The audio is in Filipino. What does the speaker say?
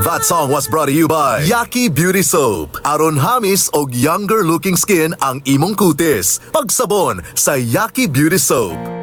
That song was brought to you by Yaki Beauty Soap. Aron hamis og younger looking skin ang imong kutis. Pagsabon sa Yaki Beauty Soap.